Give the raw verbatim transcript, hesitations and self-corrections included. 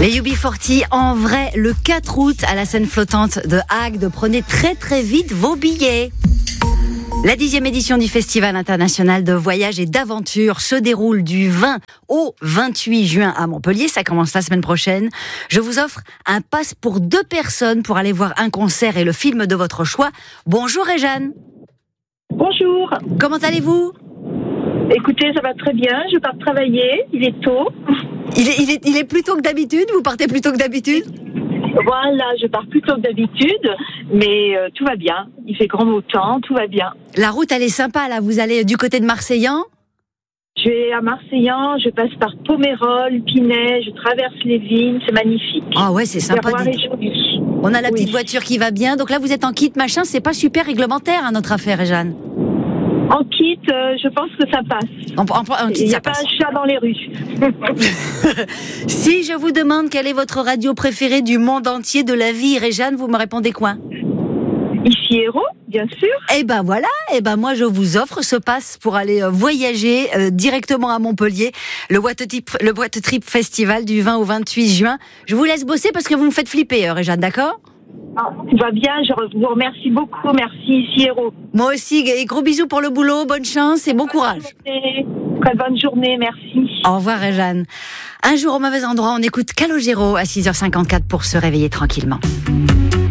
Les U B quarante en vrai le quatre août à la scène flottante de Agde. Prenez très très vite vos billets. La dixième édition du Festival international de voyage et d'aventure se déroule du vingt au vingt-huit juin à Montpellier. Ça commence la semaine prochaine. Je vous offre un pass pour deux personnes pour aller voir un concert et le film de votre choix. Bonjour Réjeanne. Bonjour. Comment allez-vous ? Écoutez, ça va très bien. Je pars travailler. Il est tôt. Il est, il est, il est plus tôt que d'habitude ? Vous partez plus tôt que d'habitude ? Voilà, je pars plus tôt que d'habitude, mais euh, tout va bien. Il fait grand beau temps, tout va bien. La route, elle est sympa, là. Vous allez du côté de Marseillan ? Je vais à Marseillan, je passe par Pomerol, Pinay, je traverse les vignes, c'est magnifique. Ah ouais, c'est sympa. Joli. On a la oui. petite voiture qui va bien. Donc là, vous êtes en kit, machin. C'est pas super réglementaire, hein, notre affaire, Réjeanne. En kit, euh, je pense que ça passe. En, en, en kit, Il n'y a ça pas passe. un chat dans les rues. Si je vous demande quelle est votre radio préférée du monde entier de la vie, Réjeanne, vous me répondez quoi ? Ici Héros, bien sûr. Eh ben voilà, eh ben moi je vous offre ce pass pour aller euh, voyager euh, directement à Montpellier, le What Trip, le What Trip Festival du vingt au vingt-huit juin. Je vous laisse bosser parce que vous me faites flipper, euh, Réjeanne, d'accord ? Ah, tout va bien, je vous remercie beaucoup, merci Ici Héros. Moi aussi, et gros bisous pour le boulot, bonne chance et bon courage. Très bonne journée, merci. Au revoir Réjeanne. Un jour au mauvais endroit, on écoute Calogero à six heures cinquante-quatre pour se réveiller tranquillement.